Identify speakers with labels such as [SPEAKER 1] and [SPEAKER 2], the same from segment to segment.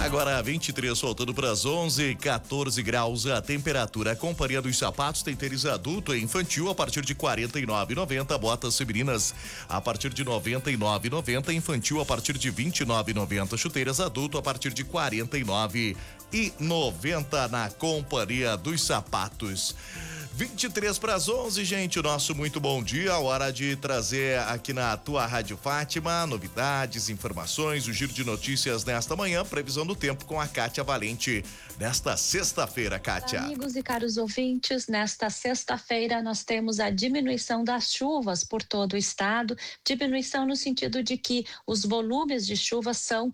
[SPEAKER 1] Agora 23, soltando para as 11, 14 graus a temperatura. A Companhia dos Sapatos tem tênis adulto e infantil a partir de R$ 49,90. Botas femininas a partir de R$ 99,90. Infantil a partir de R$ 29,90. Chuteiras adulto a partir de R$ 49,90 na Companhia dos Sapatos. 23 para as 11, gente, o nosso muito bom dia, hora de trazer aqui na tua Rádio Fátima novidades, informações, o giro de notícias nesta manhã, previsão do tempo com a Kátia Valente nesta sexta-feira, Kátia.
[SPEAKER 2] Amigos e caros ouvintes, nesta sexta-feira nós temos a diminuição das chuvas por todo o estado, diminuição no sentido de que os volumes de chuva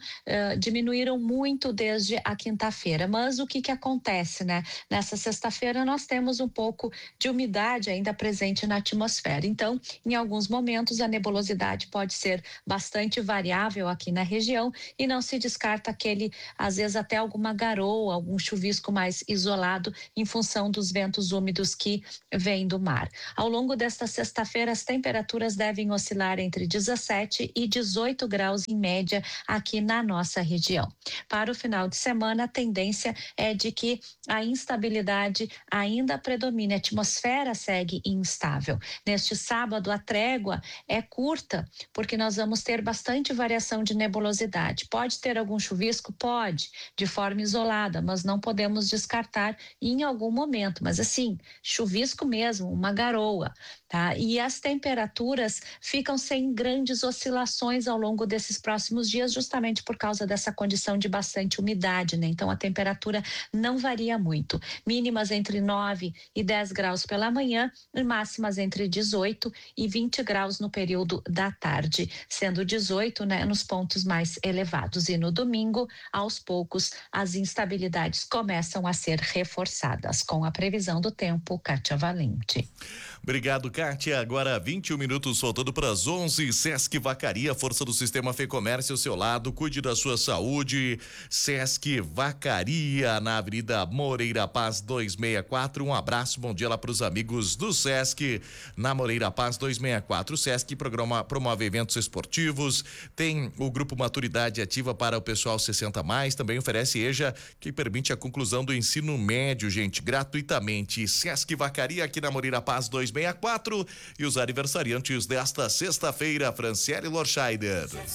[SPEAKER 2] diminuíram muito desde a quinta-feira, mas o que acontece, né? Nessa sexta-feira nós temos um pouco de umidade ainda presente na atmosfera. Então, em alguns momentos, a nebulosidade pode ser bastante variável aqui na região e não se descarta às vezes até alguma garoa, algum chuvisco mais isolado em função dos ventos úmidos que vêm do mar. Ao longo desta sexta-feira, as temperaturas devem oscilar entre 17 e 18 graus em média aqui na nossa região. Para o final de semana, a tendência é de que a instabilidade ainda predomine, a atmosfera segue instável. Neste sábado, a trégua é curta, porque nós vamos ter bastante variação de nebulosidade. Pode ter algum chuvisco? Pode, de forma isolada, mas não podemos descartar em algum momento. Mas assim, chuvisco mesmo, uma garoa, tá? E as temperaturas ficam sem grandes oscilações ao longo desses próximos dias, justamente por causa dessa condição de bastante umidade, né? Então a temperatura não varia muito. Mínimas entre 9 e 10 graus pela manhã e máximas entre 18 e 20 graus no período da tarde, sendo 18, né, nos pontos mais elevados. E no domingo, aos poucos, as instabilidades começam a ser reforçadas. Com a previsão do tempo, Kátia Valente.
[SPEAKER 1] Obrigado, Kátia. Agora 21 minutos, soltando para as 11. Sesc Vacaria, força do sistema Fê Comércio ao seu lado, cuide da sua saúde. Sesc Vacaria, na Avenida Moreira Paz 264. Um abraço, bom dia lá para os amigos do Sesc, na Moreira Paz 264. O Sesc promove eventos esportivos, tem o grupo Maturidade Ativa para o pessoal 60+, também oferece EJA, que permite a conclusão do ensino médio, gente, gratuitamente. Sesc Vacaria, aqui na Moreira Paz 264, e os aniversariantes desta sexta-feira, Franciele Lorscheider.